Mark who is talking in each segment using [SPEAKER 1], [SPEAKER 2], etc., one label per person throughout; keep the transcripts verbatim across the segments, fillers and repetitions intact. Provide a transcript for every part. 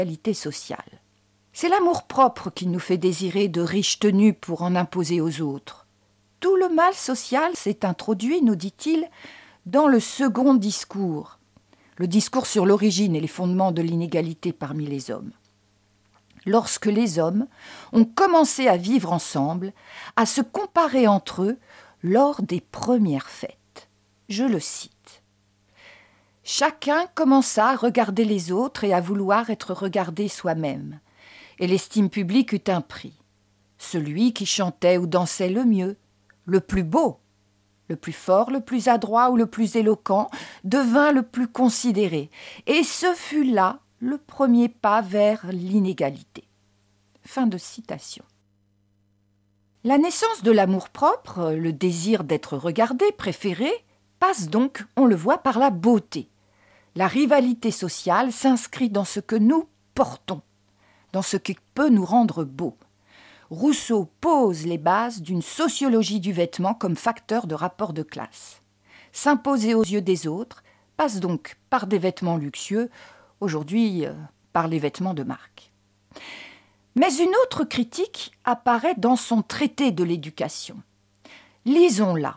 [SPEAKER 1] l'inégalité sociale. C'est l'amour-propre qui nous fait désirer de riches tenues pour en imposer aux autres. Tout le mal social s'est introduit, nous dit-il, dans le second discours, le discours sur l'origine et les fondements de l'inégalité parmi les hommes. Lorsque les hommes ont commencé à vivre ensemble, à se comparer entre eux lors des premières fêtes. Je le cite. « Chacun commença à regarder les autres et à vouloir être regardé soi-même, et l'estime publique eut un prix. Celui qui chantait ou dansait le mieux, le plus beau, le plus fort, le plus adroit ou le plus éloquent, devint le plus considéré, et ce fut là le premier pas vers l'inégalité. » Fin de citation. La naissance de l'amour-propre, le désir d'être regardé, préféré, passe donc, on le voit, par la beauté. La rivalité sociale s'inscrit dans ce que nous portons, dans ce qui peut nous rendre beaux. Rousseau pose les bases d'une sociologie du vêtement comme facteur de rapport de classe. S'imposer aux yeux des autres passe donc par des vêtements luxueux, aujourd'hui euh, par les vêtements de marque. Mais une autre critique apparaît dans son traité de l'éducation. Lisons-la.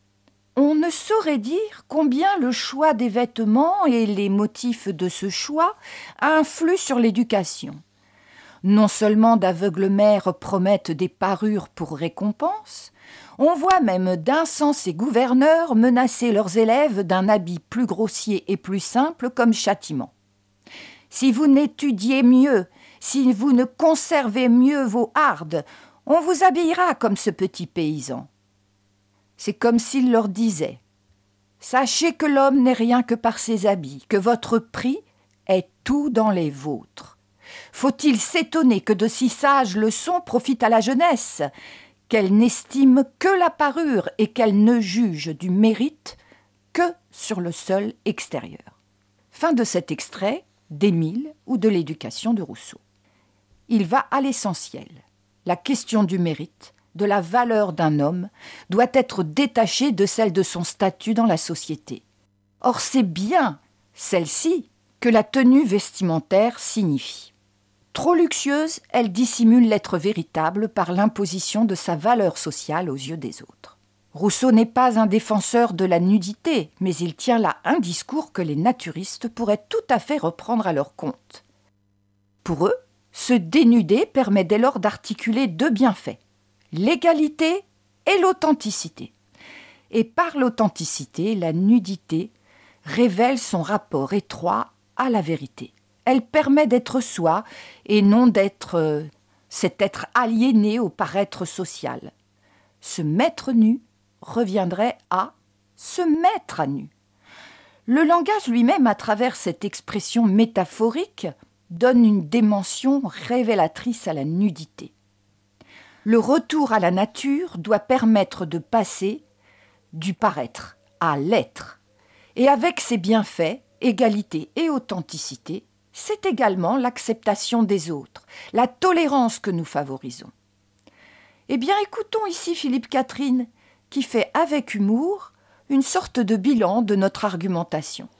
[SPEAKER 1] On ne saurait dire combien le choix des vêtements et les motifs de ce choix influent sur l'éducation. Non seulement d'aveugles mères promettent des parures pour récompense, on voit même d'insensés gouverneurs menacer leurs élèves d'un habit plus grossier et plus simple comme châtiment. Si vous n'étudiez mieux, si vous ne conservez mieux vos hardes, on vous habillera comme ce petit paysan. C'est comme s'il leur disait « Sachez que l'homme n'est rien que par ses habits, que votre prix est tout dans les vôtres. Faut-il s'étonner que de si sages leçons profitent à la jeunesse, qu'elle n'estime que la parure et qu'elle ne juge du mérite que sur le seul extérieur. » Fin de cet extrait d'Émile ou de l'éducation de Rousseau. Il va à l'essentiel. La question du mérite, de la valeur d'un homme, doit être détachée de celle de son statut dans la société. Or, c'est bien celle-ci que la tenue vestimentaire signifie. Trop luxueuse, elle dissimule l'être véritable par l'imposition de sa valeur sociale aux yeux des autres. Rousseau n'est pas un défenseur de la nudité, mais il tient là un discours que les naturistes pourraient tout à fait reprendre à leur compte. Pour eux, se dénuder permet dès lors d'articuler deux bienfaits, l'égalité et l'authenticité. Et par l'authenticité, la nudité révèle son rapport étroit à la vérité. Elle permet d'être soi et non d'être euh, cet être aliéné au paraître social. Se mettre nu reviendrait à se mettre à nu. Le langage lui-même, à travers cette expression métaphorique, donne une dimension révélatrice à la nudité. Le retour à la nature doit permettre de passer du paraître à l'être. Et avec ses bienfaits, égalité et authenticité, c'est également l'acceptation des autres, la tolérance que nous favorisons. Eh bien, écoutons ici Philippe Catherine, qui fait avec humour une sorte de bilan de notre argumentation.